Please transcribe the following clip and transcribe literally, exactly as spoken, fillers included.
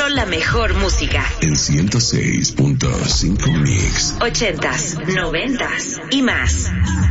solo la mejor música. En ciento seis punto cinco Mix. Ochentas, noventas y más.